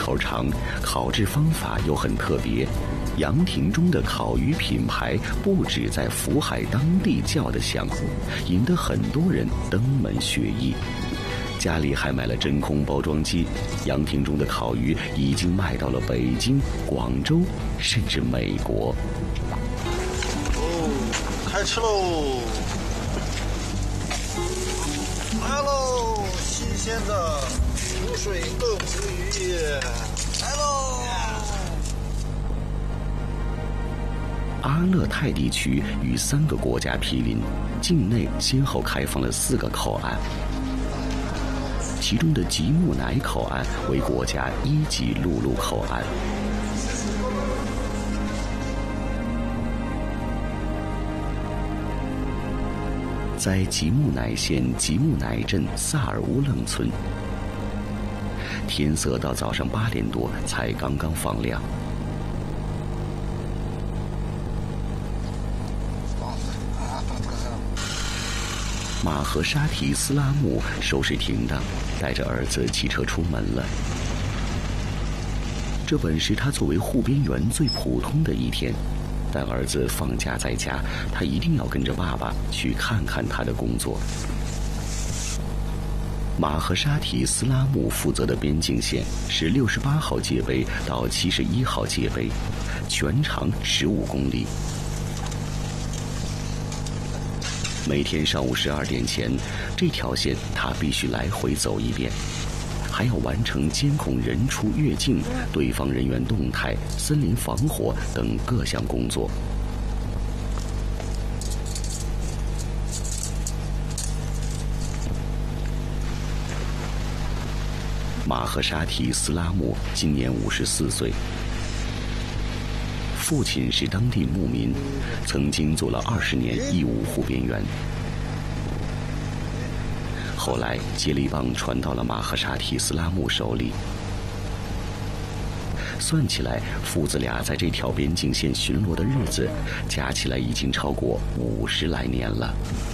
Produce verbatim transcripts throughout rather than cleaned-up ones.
头长，烤制方法又很特别。杨廷中的烤鱼品牌不止在福海当地叫得响，引得很多人登门学艺。家里还买了真空包装机，杨廷中的烤鱼已经卖到了北京、广州，甚至美国。 哦，开吃喽！来喽，新鲜的浮水豆腐鱼，来喽！ 阿勒泰地区与三个国家毗邻，境内先后开放了四个口岸，其中的吉木乃口岸为国家一级陆路口岸。在吉木乃县吉木乃镇萨尔乌楞村，天色到早上八点多才刚刚放亮。马和沙提斯拉木收拾停当，带着儿子骑车出门了。这本是他作为护边员最普通的一天，但儿子放假在家，他一定要跟着爸爸去看看他的工作。马和沙提斯拉木负责的边境线是六十八号界碑到七十一号界碑，全长十五公里。每天上午十二点前，这条线他必须来回走一遍，还要完成监控人出越境、对方人员动态、森林防火等各项工作。马和沙提斯拉木今年五十四岁。父亲是当地牧民，曾经做了二十年义务护边员，后来接力棒传到了马和沙提斯拉木手里。算起来，父子俩在这条边境线巡逻的日子，加起来已经超过五十来年了。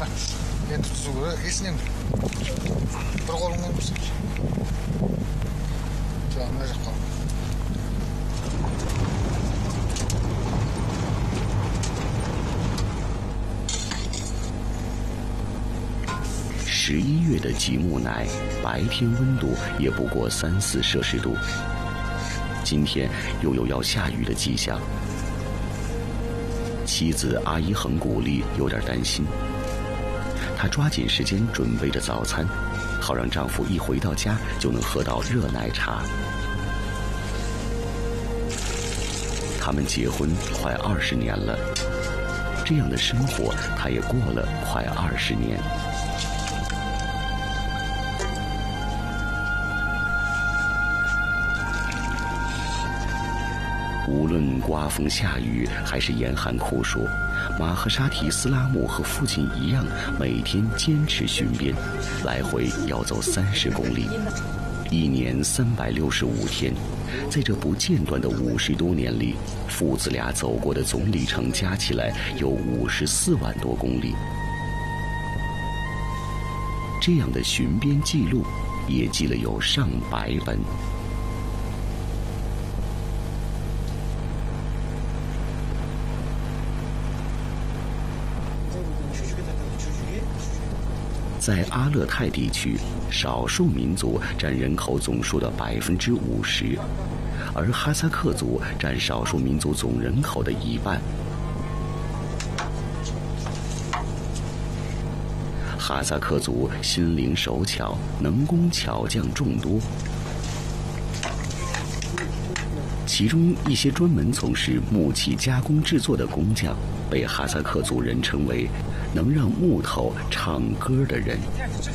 十一月的吉木乃，白天温度也不过三四摄氏度。今天又有要下雨的迹象。妻子阿依恒古丽有点担心，她抓紧时间准备着早餐，好让丈夫一回到家就能喝到热奶茶。他们结婚快二十年了，这样的生活她也过了快二十年。无论刮风下雨还是严寒酷暑，马和沙提斯拉木和父亲一样，每天坚持巡边，来回要走三十公里，一年三百六十五天。在这不间断的五十多年里，父子俩走过的总里程加起来有五十四万多公里。这样的巡边记录也记了有上百本。在阿勒泰地区，少数民族占人口总数的百分之五十，而哈萨克族占少数民族总人口的一半。哈萨克族心灵手巧，能工巧匠众多，其中一些专门从事木器加工制作的工匠，被哈萨克族人称为能让木头唱歌的人。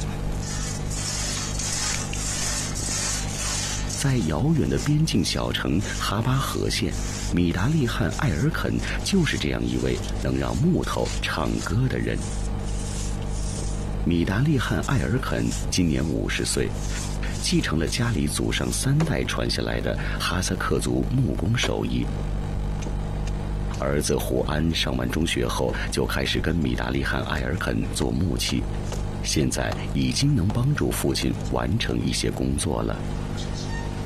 在遥远的边境小城哈巴河县，米达利汗艾尔肯就是这样一位能让木头唱歌的人。米达利汗艾尔肯今年五十岁，继承了家里祖上三代传下来的哈萨克族木工手艺。儿子胡安上完中学后就开始跟米达利汗艾尔肯做木器，现在已经能帮助父亲完成一些工作了。